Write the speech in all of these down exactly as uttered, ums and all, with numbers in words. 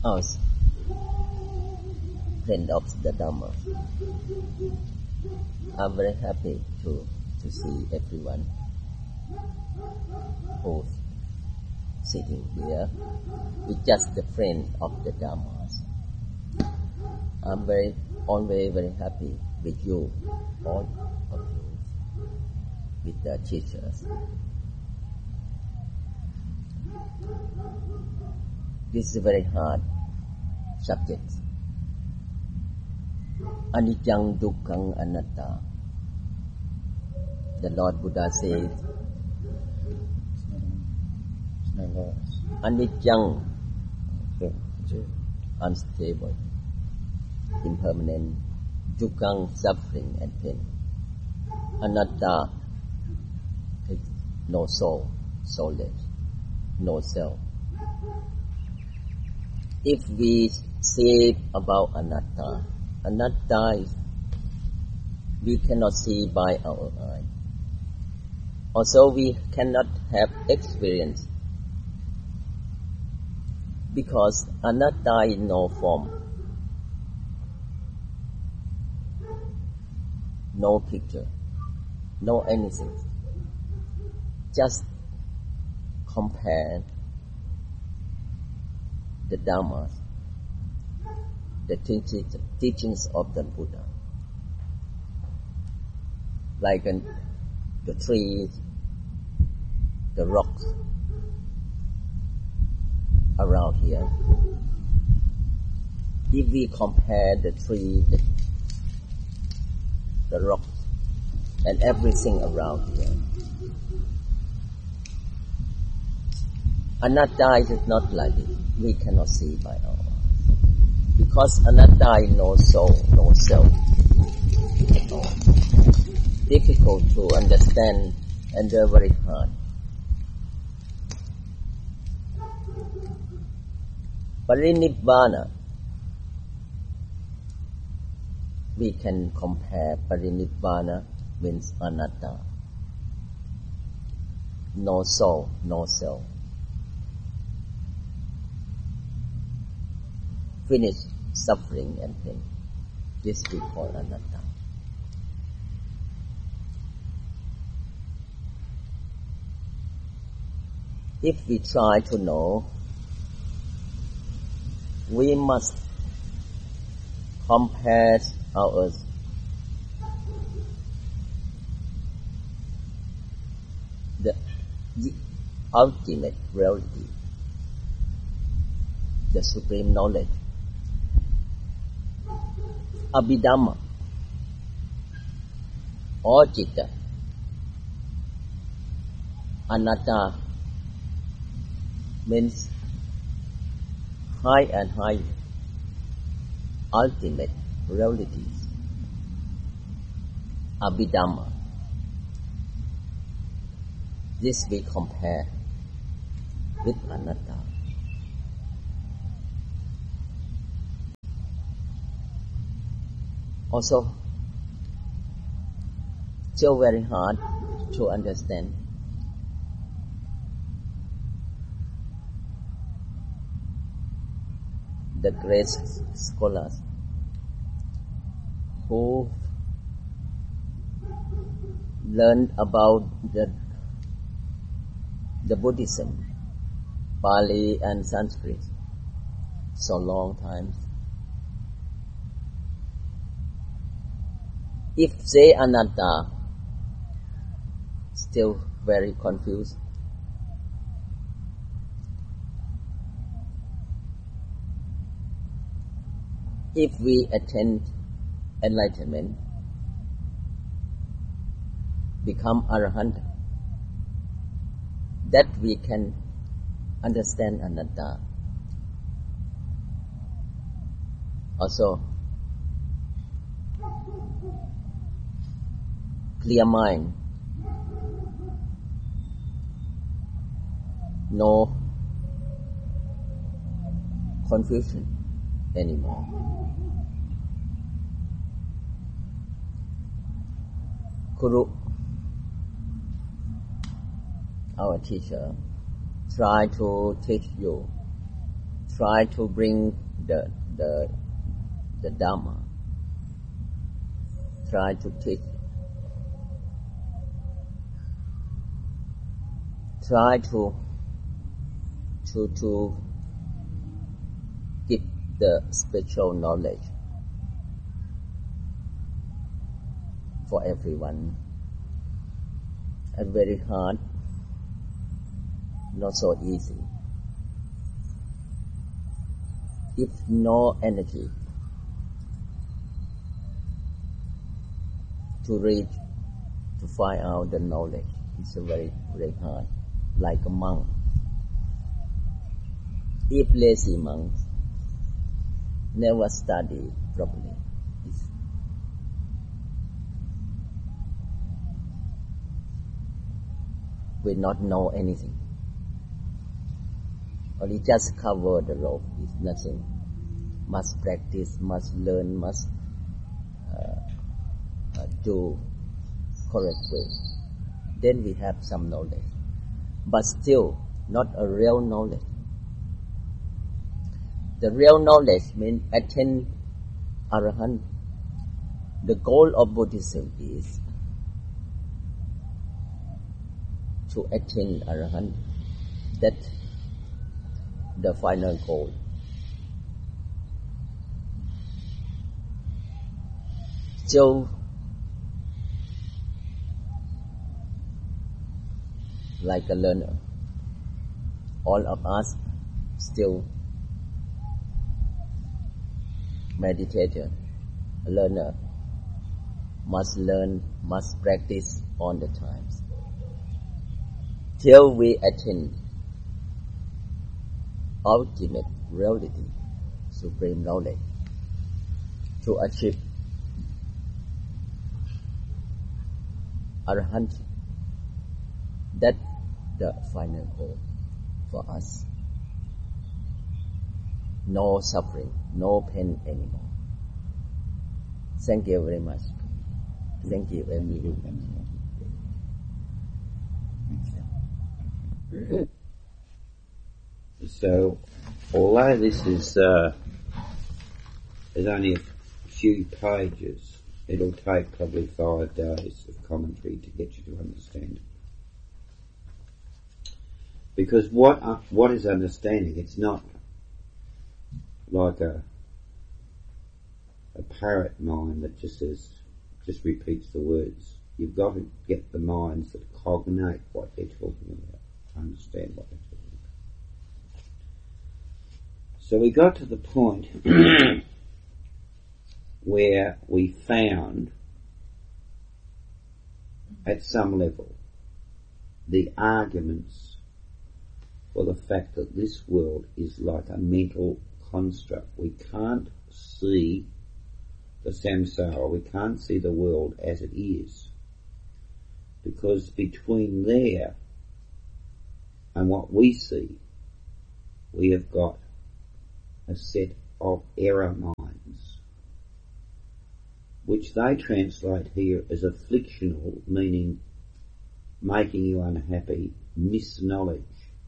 us, friend of the Dhamma. I'm very happy to, to see everyone who's sitting here with just the friend of the Dhammas. I'm very, always very happy with you, all of you, with the teachers. This is a very hard subject. Anicca dukkha anatta. The Lord Buddha said, Anicca, unstable, impermanent, dukkha, suffering and pain. Anatta, no soul, soulless, no self. If we say about anatta, anatta is we cannot see by our eye. Also, we cannot have experience because anatta is no form, no picture, no anything. Just compare the Dhammas, the teachings of the Buddha, like an, the trees, the rocks around here. If we compare the tree, the, the rocks, and everything around here, anatta is not like it. We cannot see by our eyes. Because anatta is no soul, no self at all. Difficult to understand and they're very hard. Parinibbana. We can compare parinibbana means anatta. No soul, no self. Finish suffering and pain. This we call anatta. If we try to know, we must compare our the, the ultimate reality, the supreme knowledge. Abhidhamma, or citta, anatta means high and high ultimate realities. Abhidhamma. This we compare with anatta. Also, still very hard to understand. The great scholars who learned about the, the Buddhism, Pali and Sanskrit, so long time. If say anatta, still very confused. If we attain enlightenment, become arahant, that we can understand anatta. Also, clear mind, no confusion anymore. Guru, our teacher, try to teach you try to bring the the the Dhamma, try to teach, try to to to give the spiritual knowledge for everyone. And very hard, not so easy. If no energy to reach, to find out the knowledge, it's very, very hard, like a monk. If lazy monks never study properly, it's will not know anything. Only just cover the rope is nothing. Must practice, must learn, must uh, uh, do correct way. Then we have some knowledge, but still not a real knowledge. The real knowledge means attain Arahant. The goal of Buddhism is to attain Arahant. That's the final goal. So, like a learner, all of us still meditator, a learner, must learn, must practice all the times, till we attain ultimate reality, supreme knowledge, to achieve Arahant. That's the final goal for us. No suffering, no pain anymore. Thank you very much. Thank you very much. So, although this is uh, is only a few pages, it'll take probably five days of commentary to get you to understand it. Because what uh, what is understanding? It's not like a a parrot mind that just says, just repeats the words. You've got to get the minds that cognate what they're talking about, understand what they're talking about. So we got to the point where we found, at some level, the arguments for the fact that this world is like a mental construct. We can't see the samsara, we can't see the world as it is, because between there and what we see, we have got a set of error minds, which they translate here as afflictional, meaning making you unhappy, misknowledge.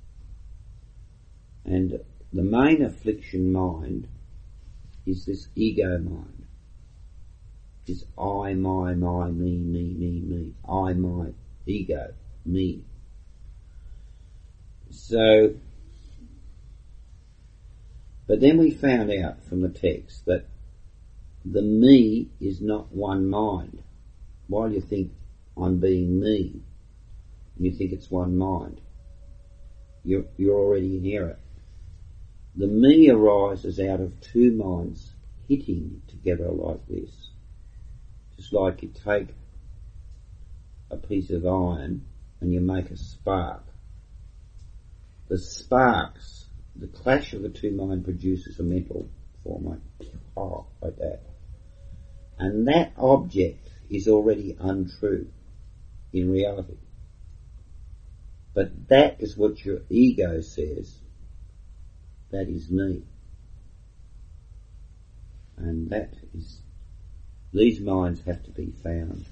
And the main affliction mind is this ego mind. Is I, my, my, me, me, me, me. I, my, ego, me. So, but then we found out from the text that the me is not one mind. While you think I'm being me, and you think it's one mind, you're, you're already in error. The me arises out of two minds hitting together like this. Just like you take a piece of iron and you make a spark. The sparks, the clash of the two minds produces a mental form, like, oh, like that. And that object is already untrue in reality. But that is what your ego says, that is me. And that is, these minds have to be found.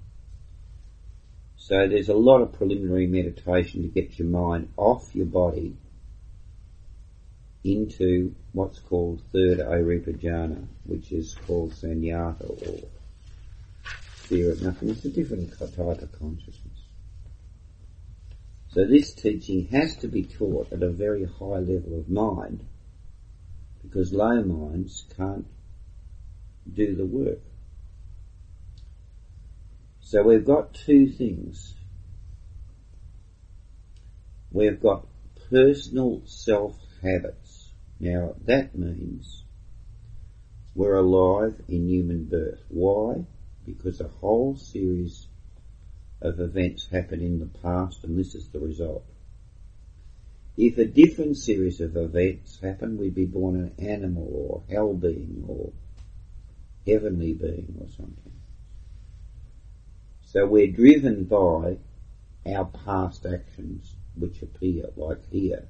So there's a lot of preliminary meditation to get your mind off your body into what's called third arepa jhana, which is called sunyata or fear of nothing. It's a different type of consciousness. So this teaching has to be taught at a very high level of mind, because low minds can't do the work. So we've got two things. We've got personal self-habits. Now that means we're alive in human birth. Why? Because a whole series of events happen in the past, and this is the result. If a different series of events happen, we'd be born an animal or hell being or heavenly being or something. So we're driven by our past actions which appear, like here.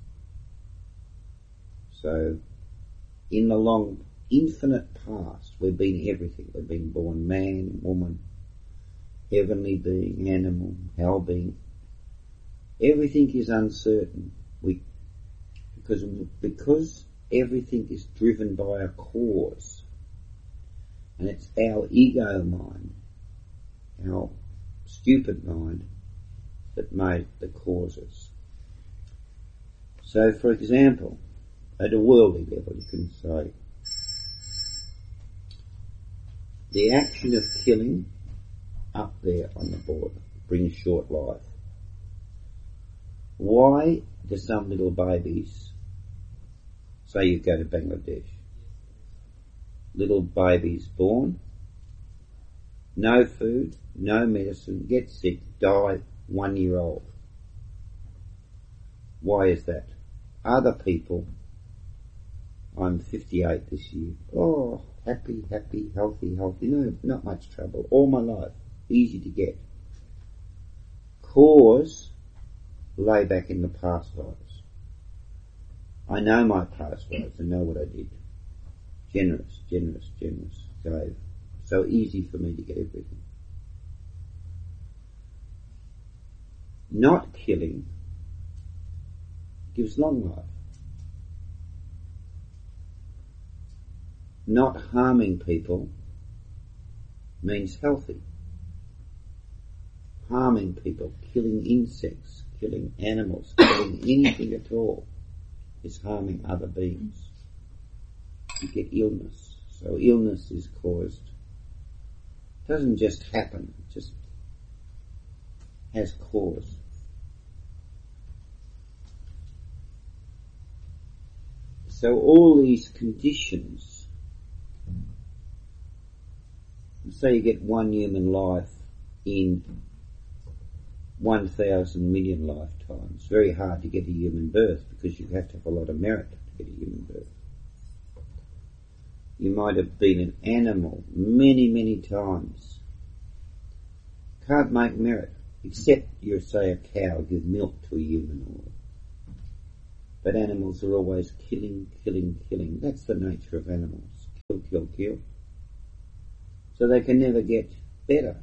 So in the long, infinite past, we've been everything. We've been born man, woman, heavenly being, animal, hell being. Everything is uncertain. We, because, because everything is driven by a cause. And it's our ego mind, our stupid mind, that made the causes. So for example, at a worldly level you can say, the action of killing up there on the border brings short life. Why do some little babies, say you go to Bangladesh, little babies born, no food, no medicine, get sick, die one year old. Why is that? Other people, I'm fifty-eight this year, oh, happy, happy, healthy, healthy, no, not much trouble, all my life, easy to get. Cause, lay back in the past lives. I know my past lives, I know what I did. Generous, generous, generous, gave. So easy for me to get everything. Not killing gives long life. Not harming people means healthy. Harming people, killing insects, killing animals, killing anything at all is harming other beings. You get illness. So illness is caused, doesn't just happen, it just has cause. So all these conditions, say you get one human life in one thousand million lifetimes. It's very hard to get a human birth because you have to have a lot of merit to get a human birth. You might have been an animal many, many times. Can't make merit, except you say a cow, give milk to a human. Or, but animals are always killing, killing, killing. That's the nature of animals. Kill, kill, kill. So they can never get better.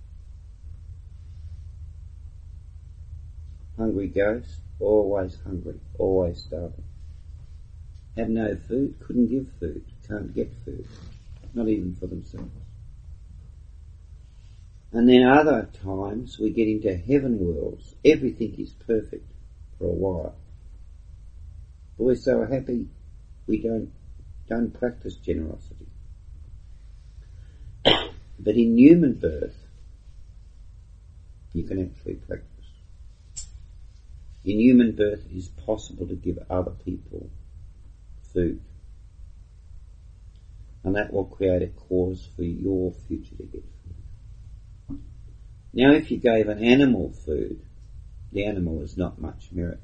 Hungry ghosts, always hungry, always starving. Have no food, couldn't give food, can't get food, not even for themselves. And then other times we get into heaven worlds, everything is perfect for a while. But we're so happy we don't, don't practice generosity. But in human birth, you can actually practice. In human birth it is possible to give other people food. And that will create a cause for your future to get food. Now if you gave an animal food, the animal is not much merit.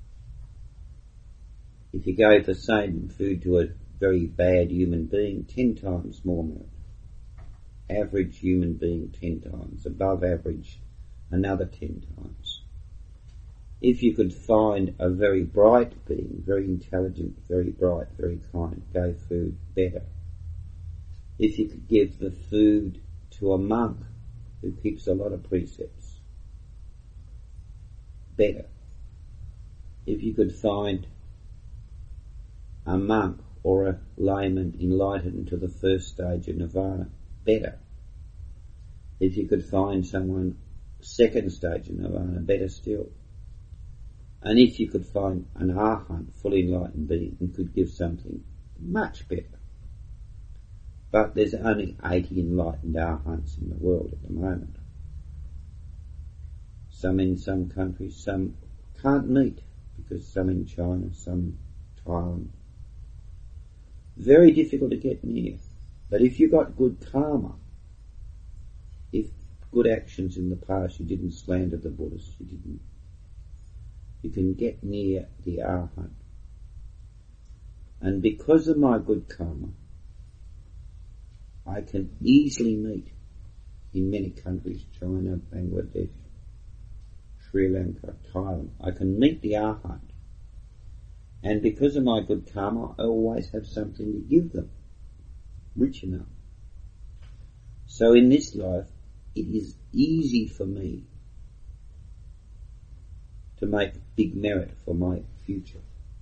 If you gave the same food to a very bad human being, ten times more merit. Average human being ten times, above average another ten times. If you could find a very bright being, very intelligent, very bright, very kind, gave food, better. If you could give the food to a monk who keeps a lot of precepts, better. If you could find a monk or a layman enlightened to the first stage of nirvana? Better. If you could find someone second stage of nirvana, better still. And if you could find an arhat, fully enlightened being, and could give something, much better. But there's only eighty enlightened arhats in the world at the moment. Some in some countries, some can't meet, because some in China, some Thailand. Very difficult to get near. But if you got good karma, if good actions in the past, you didn't slander the Buddhists, you didn't, you can get near the arhat. And because of my good karma, I can easily meet in many countries, China, Bangladesh, Sri Lanka, Thailand. I can meet the arhat. And because of my good karma, I always have something to give them, rich enough. So in this life, it is easy for me to make big merit for my future.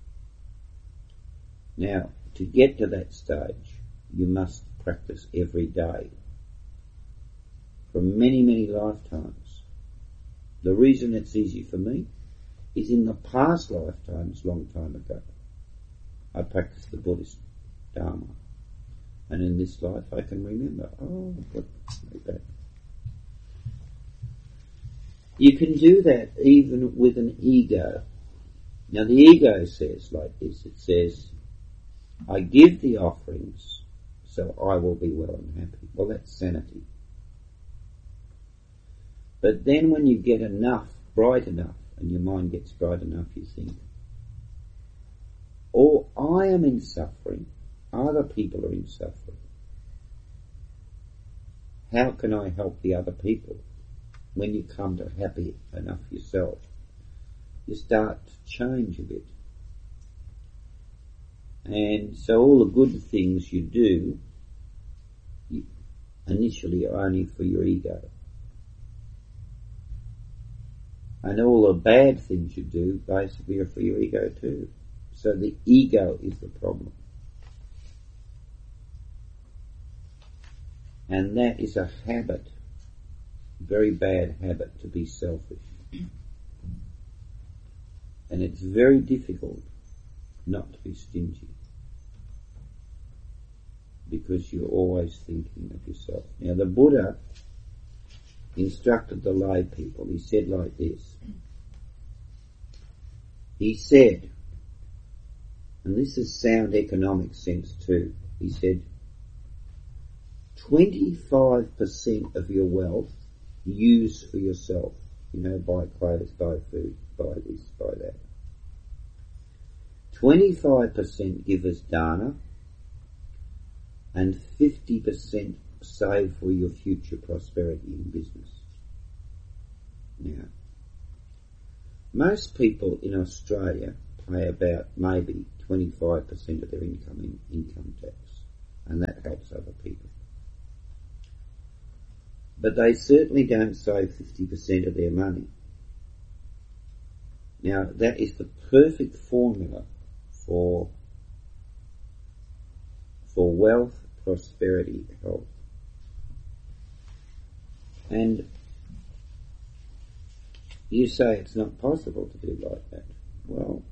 Now, to get to that stage, you must practice every day for many, many lifetimes. The reason it's easy for me is in the past lifetimes, long time ago, I practiced the Buddhist Dharma. And in this life I can remember, oh, what like that. You can do that even with an ego. Now the ego says like this, it says, I give the offerings so I will be well and happy. Well, that's sanity. But then when you get enough, bright enough, and your mind gets bright enough, you think, oh, I am in suffering, other people are in suffering. How can I help the other people? When you come to happy enough yourself, you start to change a bit. And so all the good things you do, you initially are only for your ego. And all the bad things you do basically are for your ego too. So the ego is the problem. And that is a habit, very bad habit, to be selfish. And it's very difficult not to be stingy, because you're always thinking of yourself. Now the Buddha instructed the lay people. He said like this. He said, and this is sound economic sense too, he said, twenty-five percent of your wealth use for yourself. You know, buy clothes, buy food, buy this, buy that. twenty-five percent give as dana, and fifty percent save for your future prosperity in business. Now, most people in Australia pay about maybe twenty-five percent of their income in income tax, and that helps other people. But they certainly don't save fifty percent of their money. Now, that is the perfect formula for, for wealth, prosperity, health. And you say it's not possible to do like that. Well,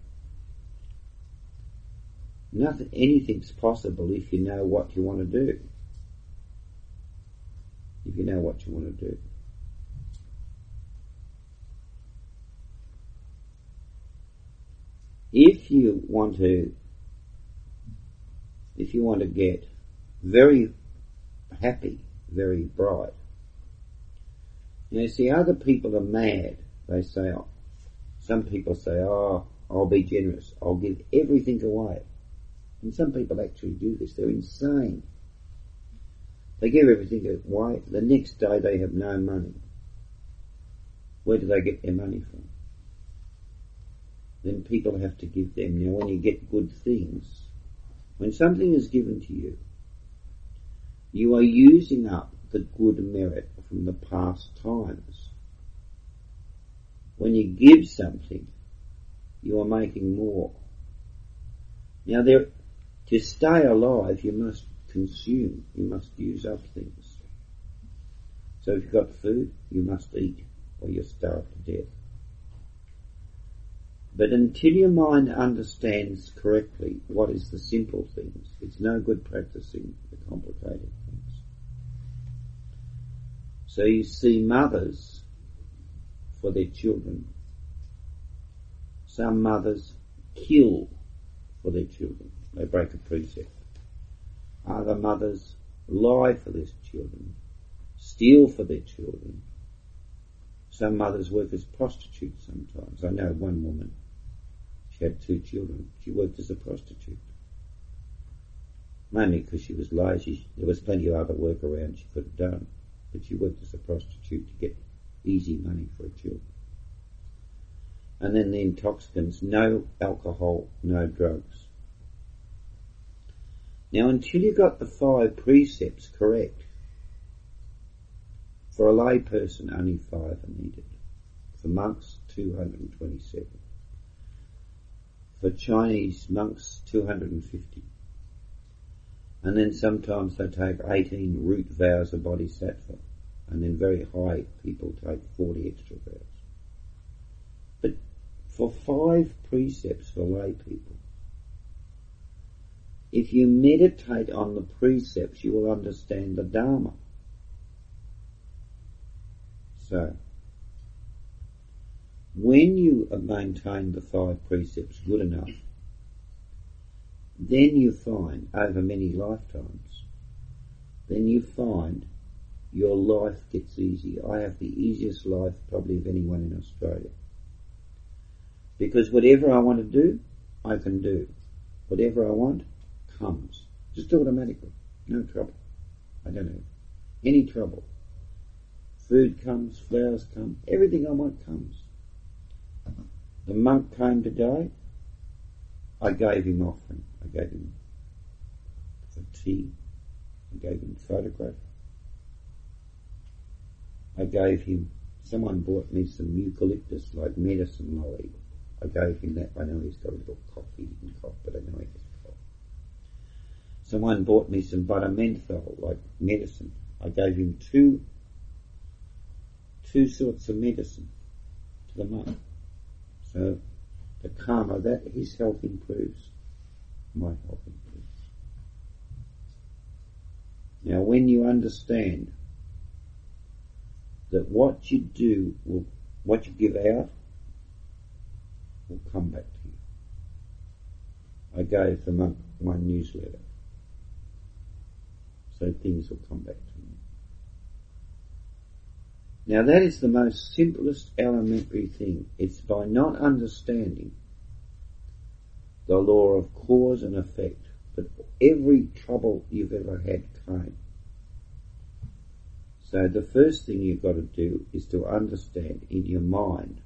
nothing, anything's possible if you know what you want to do. If you know what you want to do. If you want to, if you want to get very happy, very bright, you know, see, other people are mad. They say, oh, some people say, oh, I'll be generous, I'll give everything away. And some people actually do this. They're insane. They give everything away. The next day they have no money. Where do they get their money from? Then people have to give them. Now when you get good things, when something is given to you, you are using up the good merit from the past times. When you give something, you are making more. Now there, To stay alive, you must consume, you must use up things. So if you've got food, you must eat, or you'll starve to death. But until your mind understands correctly what is the simple things, it's no good practicing the complicated things. So you see mothers for their children. Some mothers kill for their children. They break a precept. Other mothers lie for their children, steal for their children. Some mothers work as prostitutes sometimes. I know one woman, she had two children. She worked as a prostitute. Mainly because she was lazy. There was plenty of other work around she could have done. But she worked as a prostitute to get easy money for her children. And then the intoxicants, no alcohol, no drugs. Now until you got the five precepts correct, for a lay person only five are needed. For monks, two hundred twenty-seven. For Chinese monks, two hundred fifty. And then sometimes they take eighteen root vows of bodhisattva, and then very high people take forty extra vows. But for five precepts for lay people, if you meditate on the precepts, you will understand the Dharma. So, when you have maintained the five precepts good enough, then you find, over many lifetimes, then you find your life gets easy. I have the easiest life probably of anyone in Australia. Because whatever I want to do, I can do. Whatever I want, comes. Just automatically. No trouble. I don't have any trouble. Food comes, flowers come, everything I want comes. The monk came today, I gave him offering. I gave him a tea, I gave him a photograph. I gave him, someone bought me some eucalyptus like medicine lolly. I gave him that. I know he's got a little cough, he didn't cough, but I know he has a cough. Someone bought me some butter menthol like medicine. I gave him two two sorts of medicine to the monk. So the karma that his health improves, my health improves. Now when you understand that what you do will, what you give out will come back to you. I gave the monk one newsletter, so things will come back to me. Now that is the most simplest elementary thing. It's by not understanding the law of cause and effect that every trouble you've ever had came. So the first thing you've got to do is to understand in your mind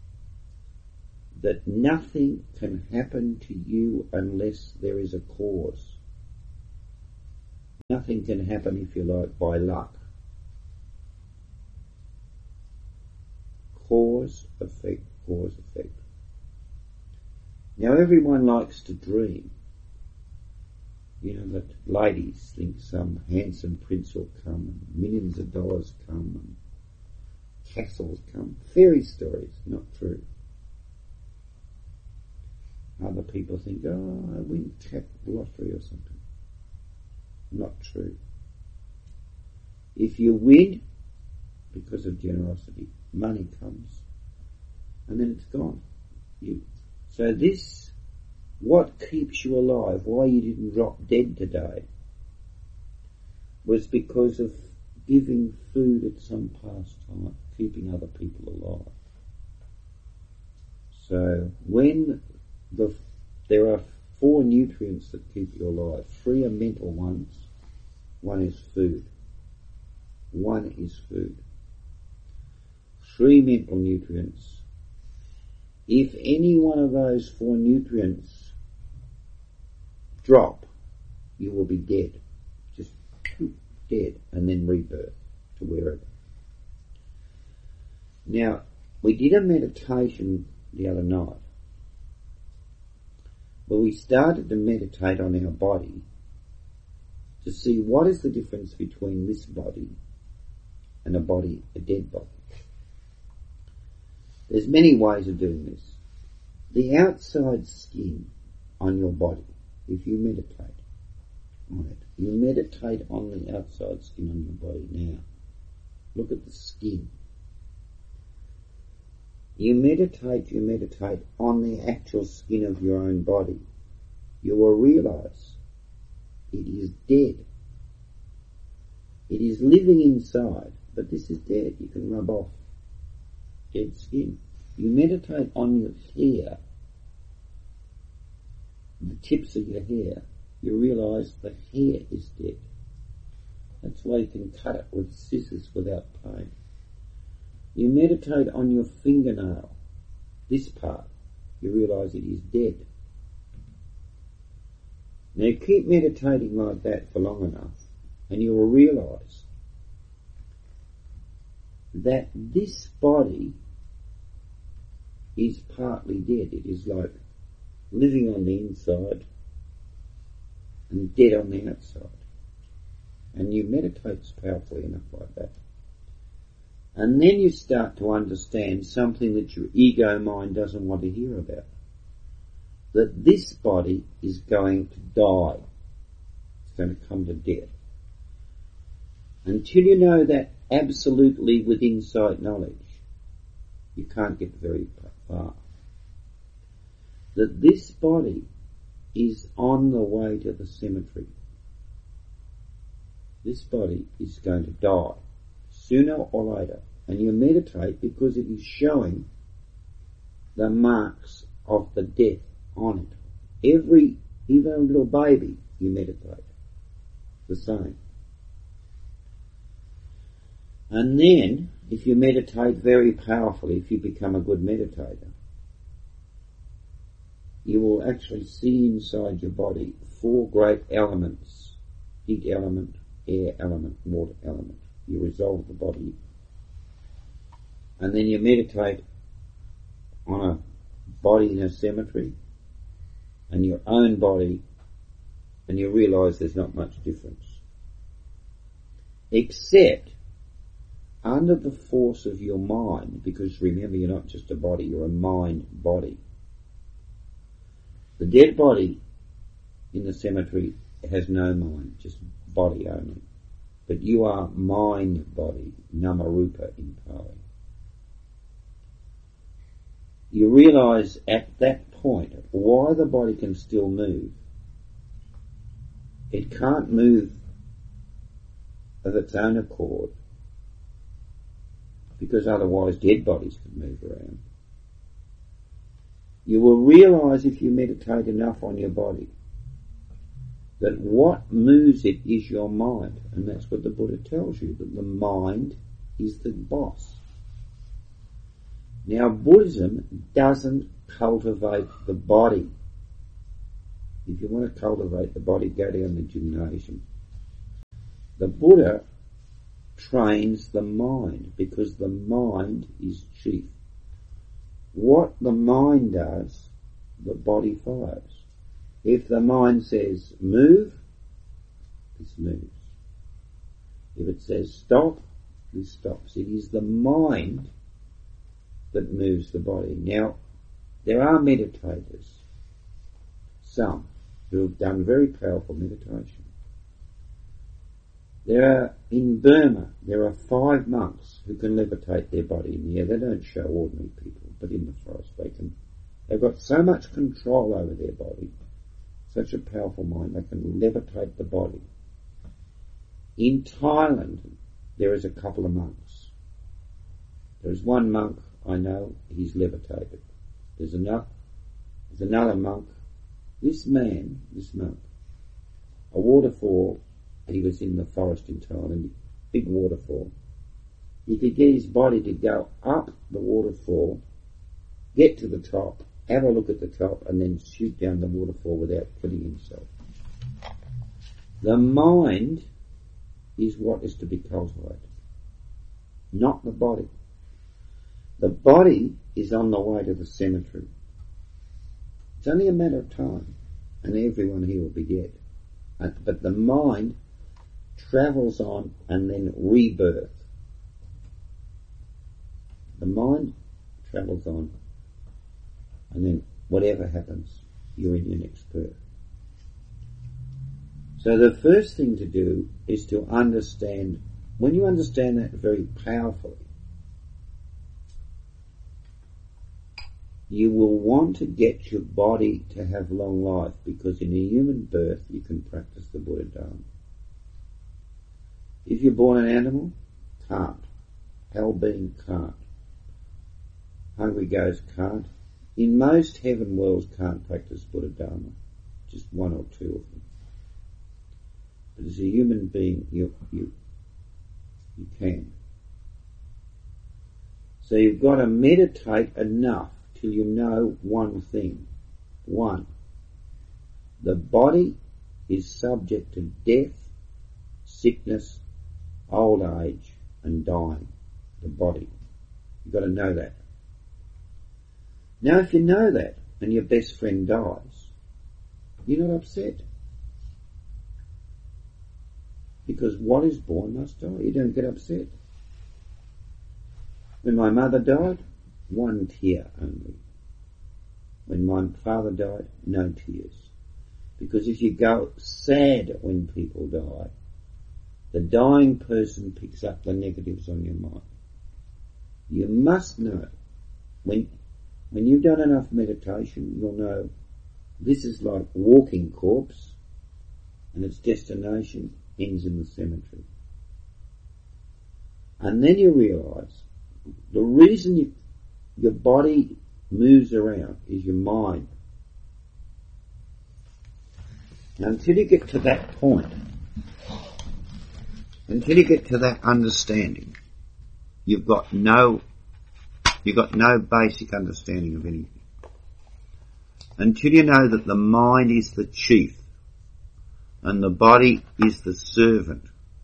that nothing can happen to you unless there is a cause. Nothing can happen, if you like, by luck. Cause, effect, cause, effect. Now everyone likes to dream. You know that ladies think some handsome prince will come and millions of dollars come and castles come. Fairy stories, not true. Other people think, oh, I win tap lottery or something. Not true. If you win because of generosity, money comes and then it's gone. You, so this, what keeps you alive, why you didn't drop dead today, was because of giving food at some past time, keeping other people alive. So when the, there are four nutrients that keep you alive, three are mental ones, one is food. One is food. Three mental nutrients. If any one of those four nutrients drop, you will be dead. Just dead, and then rebirth to wherever. Now, we did a meditation the other night Well, we started to meditate on our body to see what is the difference between this body and a body, a dead body. There's many ways of doing this. The outside skin on your body, if you meditate on it, you meditate on the outside skin on your body now. Look at the skin. You meditate, you meditate on the actual skin of your own body. You will realize it is dead. It is living inside, but this is dead. You can rub off dead skin. You meditate on your hair, the tips of your hair. You realise the hair is dead. That's why you can cut it with scissors without pain. You meditate on your fingernail, this part. You realise it is dead. Now keep meditating like that for long enough, and you will realise that this body is partly dead. It is like living on the inside and dead on the outside. And you meditate powerfully enough like that. And then you start to understand something that your ego mind doesn't want to hear about. That this body is going to die. It's going to come to death. Until you know that absolutely with insight knowledge, you can't get very far. That this body is on the way to the cemetery. This body is going to die sooner or later. And you meditate because it is showing the marks of the death on it. Every, even a little baby, you meditate. The same. And then, if you meditate very powerfully, if you become a good meditator, you will actually see inside your body four great elements. Heat element, air element, water element. You resolve the body. And then you meditate on a body in a cemetery and your own body, and you realise there's not much difference. Except under the force of your mind, because remember you're not just a body, you're a mind body. The dead body in the cemetery has no mind, just body only. But you are mind body, namarupa in Pali. You realise at that point why the body can still move. It can't move of its own accord, because otherwise dead bodies could move around. You will realise if you meditate enough on your body that what moves it is your mind, and that's what the Buddha tells you, that the mind is the boss. Now Buddhism doesn't cultivate the body. If you want to cultivate the body, go down the gymnasium. The Buddha trains the mind, because the mind is chief. What the mind does, the body follows. If the mind says move, this moves. If it says stop, this stops. It is the mind that moves the body. Now, there are meditators, some, who have done very powerful meditation. There are, in Burma, there are five monks who can levitate their body in the air. They don't show ordinary people, but in the forest they can. They've got so much control over their body, such a powerful mind, they can levitate the body. In Thailand, there is a couple of monks. There is one monk I know, he's levitated. There's another, there's another monk. This man, this monk, a waterfall, he was in the forest in Thailand, big waterfall. He could get his body to go up the waterfall, get to the top, have a look at the top, and then shoot down the waterfall without killing himself. The mind is what is to be cultivated, not the body. The body is on the way to the cemetery. It's only a matter of time. and everyone here will be dead. Uh, but the mind travels on and then rebirth. The mind travels on and then whatever happens, you're in your next birth. So the first thing to do is to understand, when you understand that very powerfully, you will want to get your body to have long life, because in a human birth you can practice the Buddha Dharma. If you're born an animal, can't. Hell being can't. Hungry ghost can't. In most heaven worlds can't practice Buddha Dharma. Just one or two of them. But as a human being, you, you, you can. So you've got to meditate enough till you know one thing. One, the body is subject to death, sickness, old age and dying. The body. You've got to know that. Now if you know that and your best friend dies, you're not upset. Because what is born must die. You don't get upset. When my mother died, one tear only. When my father died, no tears. Because if you go sad when people die, the dying person picks up the negatives on your mind. You must know, when, when you've done enough meditation, you'll know this is like walking corpse and its destination ends in the cemetery. And then you realise the reason you, your body moves around is your mind. Now, until you get to that point, until you get to that understanding, you've got no, you've got no basic understanding of anything. Until you know that the mind is the chief and the body is the servant,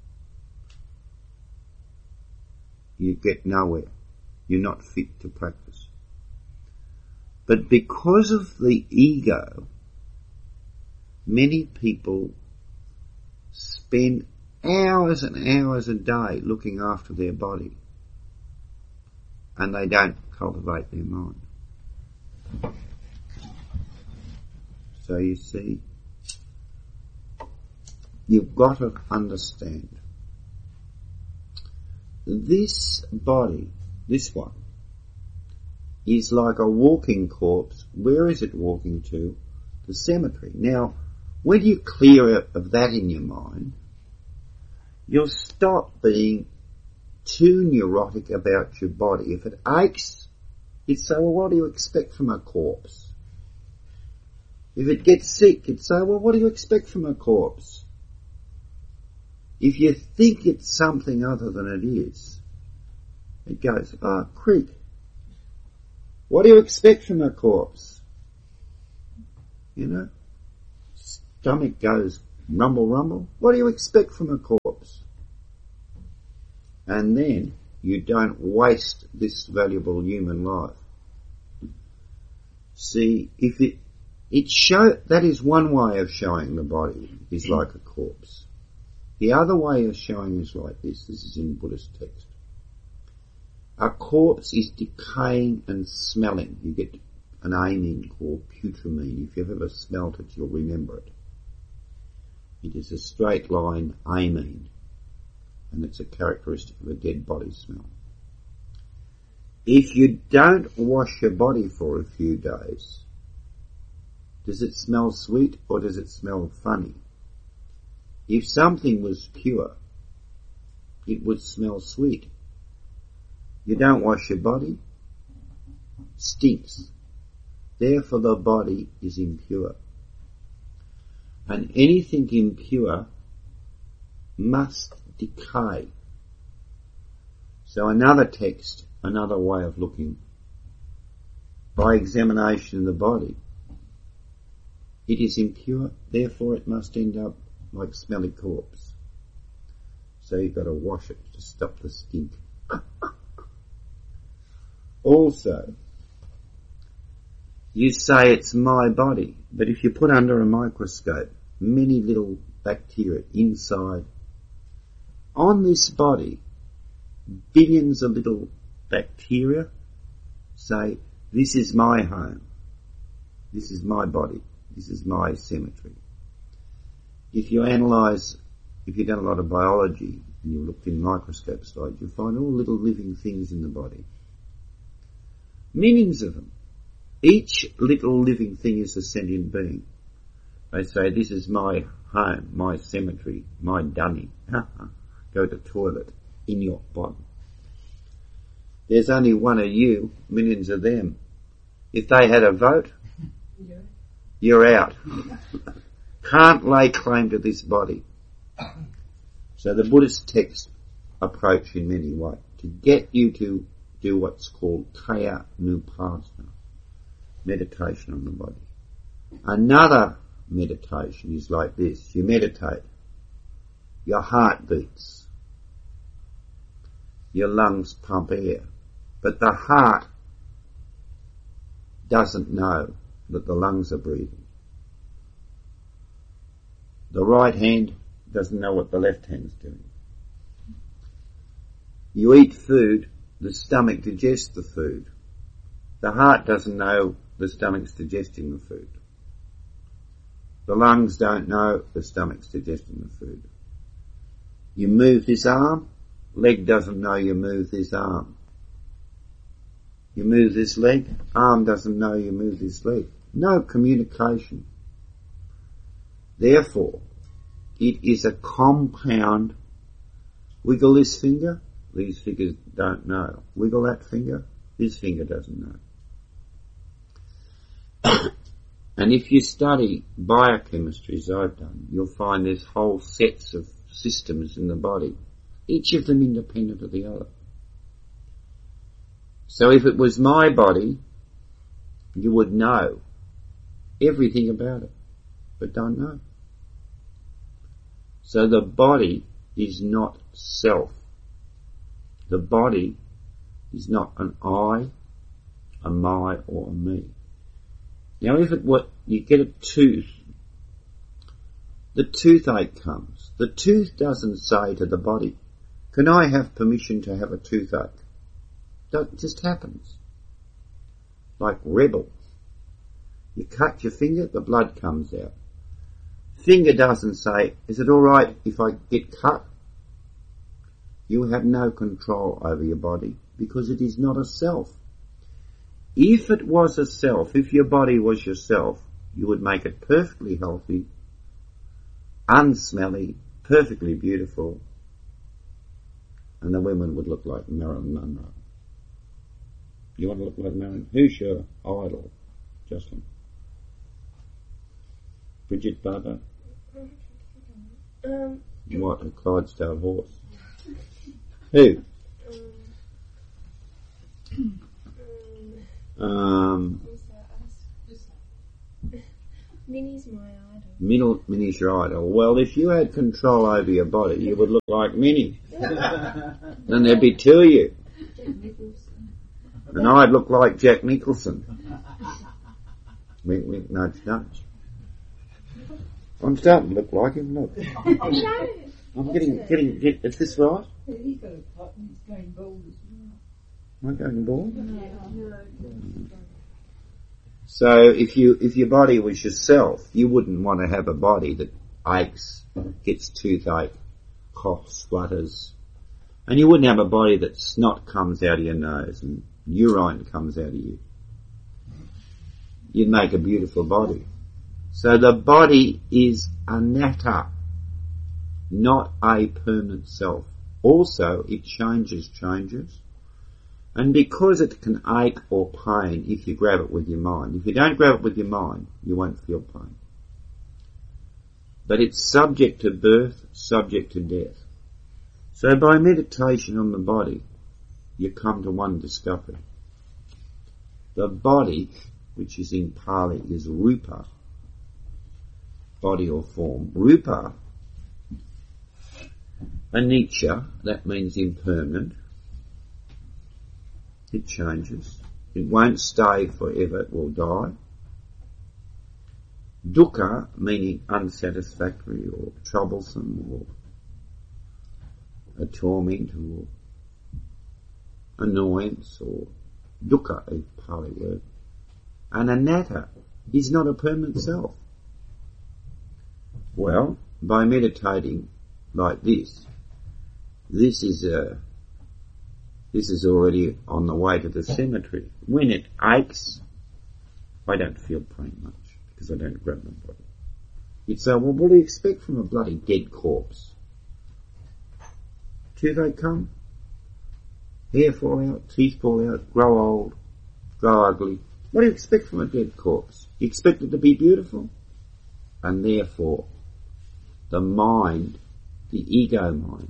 you get nowhere. You're not fit to practice. But because of the ego, many people spend hours and hours a day looking after their body, and they don't cultivate their mind. So you see, you've got to understand this body, this one, is like a walking corpse. Where is it walking to? The cemetery. Now, when you clear of that in your mind, you'll stop being too neurotic about your body. If it aches, you'd say, well, what do you expect from a corpse? If it gets sick, you'd say, well, what do you expect from a corpse? If you think it's something other than it is, it goes, oh, creak. What do you expect from a corpse? You know? Stomach goes rumble, rumble. What do you expect from a corpse? And then you don't waste this valuable human life. See, if it, it show, that is one way of showing the body is like a corpse. The other way of showing is like this. This is in Buddhist text. A corpse is decaying and smelling. You get an amine called putramine. If you've ever smelt it, you'll remember it. It is a straight line amine, and it's a characteristic of a dead body smell. If you don't wash your body for a few days, does it smell sweet or does it smell funny? If something was pure, it would smell sweet. You don't wash your body, stinks. Therefore the body is impure. And anything impure must decay. So another text, another way of looking, by examination of the body, it is impure, therefore it must end up like smelly corpse. So you've got to wash it to stop the stink. Also, you say it's my body, but if you put under a microscope many little bacteria inside, on this body, billions of little bacteria say, this is my home, this is my body, this is my cemetery. If you analyse, if you've done a lot of biology and you looked in microscope slides, you'll find all little living things in the body. Millions of them. Each little living thing is a sentient being. They say, this is my home, my cemetery, my dummy. Go to the toilet in your body. There's only one of you, millions of them. If they had a vote, you're out. Can't lay claim to this body. So the Buddhist texts approach in many ways to get you to do what's called Kaya Nupassana, meditation on the body. Another meditation is like this. You meditate. Your heart beats. Your lungs pump air. But the heart doesn't know that the lungs are breathing. The right hand doesn't know what the left hand's doing. You eat food, the stomach digests the food. The heart doesn't know the stomach's digesting the food. The lungs don't know the stomach's digesting the food. You move this arm, leg doesn't know you move this arm. You move this leg, arm doesn't know you move this leg. No communication. Therefore, it is a compound. Wiggle this finger, these fingers don't know. Wiggle that finger, this finger doesn't know. And if you study biochemistry, as I've done, you'll find there's whole sets of systems in the body, each of them independent of the other. So if it was my body, you would know everything about it, but don't know. So the body is not self. The body is not an I, a my, or a me. Now if it were, you get a tooth, the toothache comes. The tooth doesn't say to the body, can I have permission to have a toothache? It just happens. Like rebel. You cut your finger, the blood comes out. Finger doesn't say, is it alright if I get cut? You have no control over your body because it is not a self. If it was a self, if your body was yourself, you would make it perfectly healthy, unsmelly, perfectly beautiful, and the women would look like Marilyn Monroe. You want to look like Marilyn? Who's your idol, Justin? Bridget Barber? Um, what, a Clydesdale horse? Who? Um, Minnie's my idol. Minnie, Minnie's your idol. Well, if you had control over your body, you would look like Minnie. Then there'd be two of you. And I'd look like Jack Nicholson. Wink, wink, nudge, nudge. I'm starting to look like him, look. I'm getting, getting, get, is this right? He's got a pot and he's going bald as well. Am I going bald? No. So if you, if your body was yourself, you wouldn't want to have a body that aches, gets toothache, coughs, splutters. And you wouldn't have a body that snot comes out of your nose and urine comes out of you. You'd make a beautiful body. So the body is anatta, not a permanent self. Also, it changes, changes. And because it can ache or pain if you grab it with your mind. If you don't grab it with your mind, you won't feel pain. But it's subject to birth, subject to death. So by meditation on the body, you come to one discovery. The body, which is in Pali, is rupa, body or form. Rupa, anicca, that means impermanent. It changes. It won't stay forever, it will die. Dukkha meaning unsatisfactory or troublesome or a torment or annoyance or dukkha is Pali word. And anatta is not a permanent self. Well, by meditating like this, this is a, this is already on the way to the cemetery. When it aches, I don't feel pain much because I don't grab my body. You'd say, well, what do you expect from a bloody dead corpse? Till they come, hair fall out, teeth fall out, grow old, grow ugly. What do you expect from a dead corpse? You expect it to be beautiful? And therefore, the mind, the ego mind,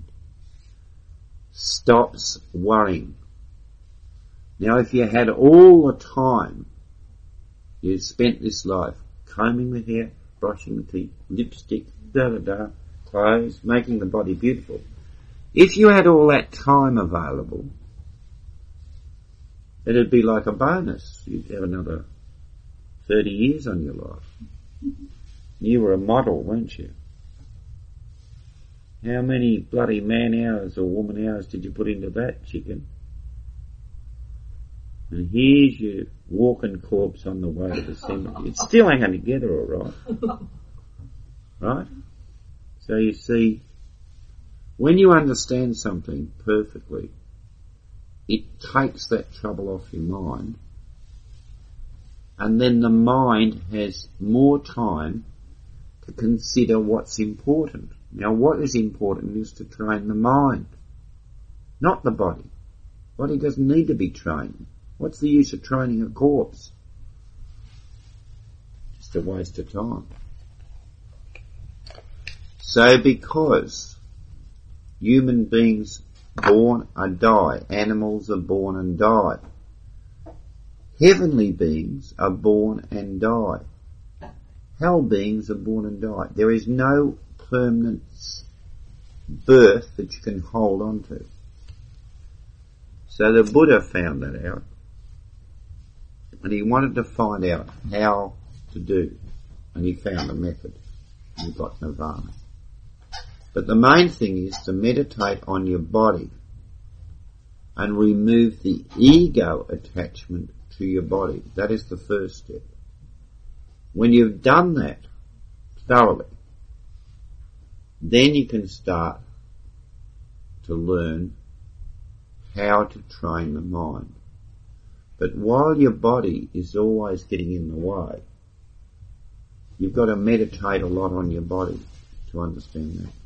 stops worrying. Now if you had all the time you spent this life combing the hair, brushing the teeth, lipstick, da da da, clothes, making the body beautiful, if you had all that time available, it'd be like a bonus. You'd have another thirty years on your life. You were a model, weren't you? How many bloody man hours or woman hours did you put into that, chicken? And here's your walking corpse on the way to the cemetery. It's still hanging together all right. Right? So you see, when you understand something perfectly, it takes that trouble off your mind, and then the mind has more time to consider what's important. Now what is important is to train the mind, not the body. Body doesn't need to be trained. What's the use of training a corpse? Just a waste of time. So because human beings born and die, animals are born and die, heavenly beings are born and die, hell beings are born and die. There is no permanent birth that you can hold on to. So the Buddha found that out, and he wanted to find out how to do, and he found a method, and he got nirvana. But the main thing is to meditate on your body and remove the ego attachment to your body. That is the first step. When you've done that thoroughly, then you can start to learn how to train the mind. But while your body is always getting in the way, you've got to meditate a lot on your body to understand that.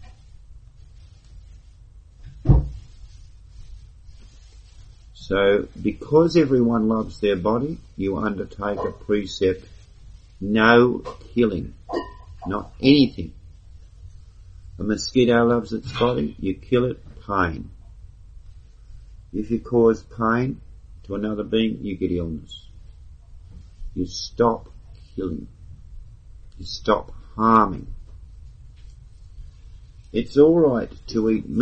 So, because everyone loves their body, you undertake a precept, no killing, not anything. A mosquito loves its body, you kill it, pain. If you cause pain to another being, you get illness. You stop killing. You stop harming. It's alright to eat meat.